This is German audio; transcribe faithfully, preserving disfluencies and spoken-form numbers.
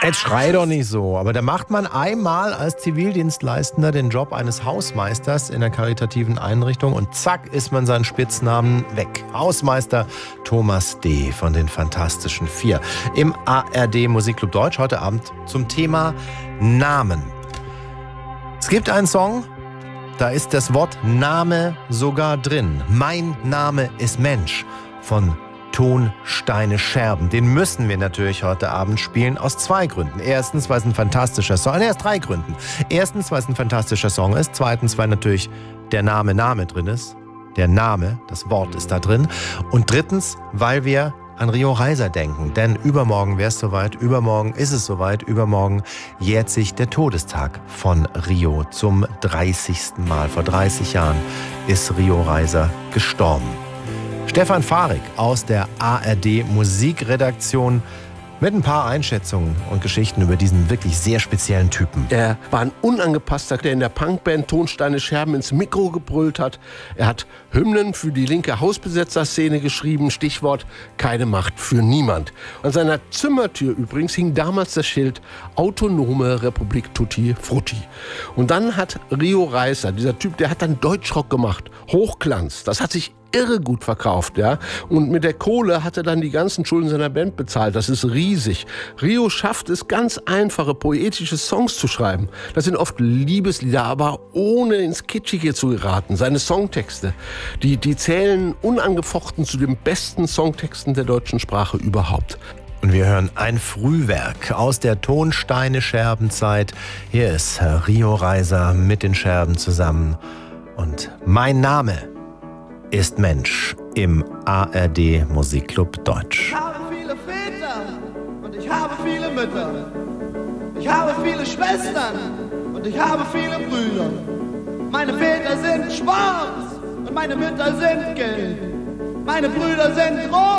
Jetzt schrei doch nicht so. Aber da macht man einmal als Zivildienstleistender den Job eines Hausmeisters in einer karitativen Einrichtung und zack ist man seinen Spitznamen weg. Hausmeister Thomas D. von den Fantastischen Vier. Im A R D Musikclub Deutsch heute Abend zum Thema Namen. Es gibt einen Song, da ist das Wort Name sogar drin. Mein Name ist Mensch von Ton, Steine, Scherben. Den müssen wir natürlich heute Abend spielen aus zwei Gründen. Erstens, weil es ein fantastischer Song ist. Nee, aus drei Gründen. Erstens, weil es ein fantastischer Song ist. Zweitens, weil natürlich der Name Name drin ist. Der Name, das Wort ist da drin. Und drittens, weil wir an Rio Reiser denken. Denn übermorgen wäre es soweit, übermorgen ist es soweit, übermorgen jährt sich der Todestag von Rio zum dreißigsten Mal. Vor dreißig Jahren ist Rio Reiser gestorben. Stefan Fahrig aus der A R D Musikredaktion mit ein paar Einschätzungen und Geschichten über diesen wirklich sehr speziellen Typen. Er war ein Unangepasster, der in der Punkband Tonsteine Scherben ins Mikro gebrüllt hat. Er hat Hymnen für die linke Hausbesetzerszene geschrieben, Stichwort keine Macht für niemand. An seiner Zimmertür übrigens hing damals das Schild Autonome Republik Tutti Frutti. Und dann hat Rio Reiser, dieser Typ, der hat dann Deutschrock gemacht, Hochglanz. Das hat sich irre gut verkauft, ja. Und mit der Kohle hat er dann die ganzen Schulden seiner Band bezahlt. Das ist riesig. Rio schafft es, ganz einfache, poetische Songs zu schreiben. Das sind oft Liebeslieder, aber ohne ins Kitschige zu geraten. Seine Songtexte, die, die zählen unangefochten zu den besten Songtexten der deutschen Sprache überhaupt. Und wir hören ein Frühwerk aus der Tonsteine-Scherbenzeit. Hier ist Rio Reiser mit den Scherben zusammen. Und mein Name ist Mensch im A R D Musikclub Deutsch. Ich habe viele Väter und ich habe viele Mütter. Ich habe viele Schwestern und ich habe viele Brüder. Meine Väter sind schwarz und meine Mütter sind gelb. Meine Brüder sind rot